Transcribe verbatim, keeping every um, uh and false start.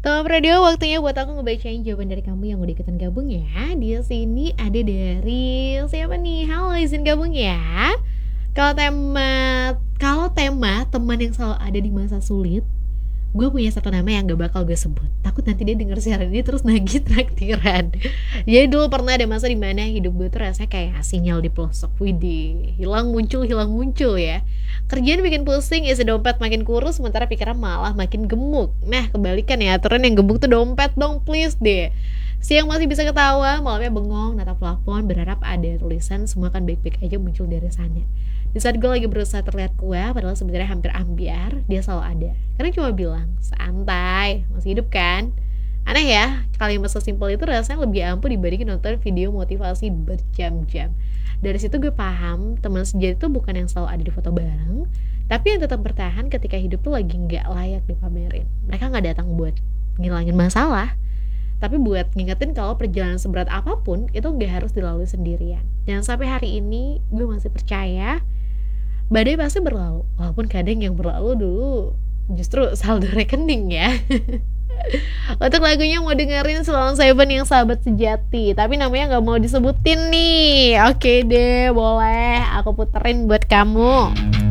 Top Radio, waktunya buat aku ngebacain jawaban dari kamu yang udah ikutan gabung ya. Di sini ada dari siapa nih? Halo, izin gabung ya. Kalau tema kalau tema teman yang selalu ada di masa sulit, gue punya satu nama yang gak bakal gue sebut. Takut nanti dia denger siaran ini terus nagih traktiran. Jadi dulu pernah ada masa dimana hidup gue tuh rasanya kayak sinyal di pelosok. Widih, hilang muncul, hilang muncul ya. Kerjaan bikin pusing, isi dompet makin kurus, sementara pikiran malah makin gemuk. Nah kebalikan ya, aturan yang gemuk tuh dompet dong, please deh. Siang masih bisa ketawa, malamnya bengong, natap plafon, berharap ada tulisan semua kan baik-baik aja muncul dari sana. Di saat gue lagi berusaha terlihat kuat, padahal sebenarnya hampir ambiar, dia selalu ada. Karena cuma bilang, santai, masih hidup kan? Aneh ya, kalimat sesimpel itu rasanya lebih ampuh dibandingin nonton video motivasi berjam-jam. Dari situ gue paham, teman sejati itu bukan yang selalu ada di foto bareng, tapi yang tetap bertahan ketika hidup tuh lagi gak layak dipamerin. Mereka gak datang buat ngilangin masalah, tapi buat ngingetin kalau perjalanan seberat apapun itu gak harus dilalui sendirian. Dan sampai hari ini gue masih percaya badai pasti berlalu, walaupun kadang yang berlalu dulu justru saldo rekening ya. Untuk lagunya mau dengerin Salon Seven yang sahabat sejati, tapi namanya gak mau disebutin nih. Oke deh, boleh aku puterin buat kamu.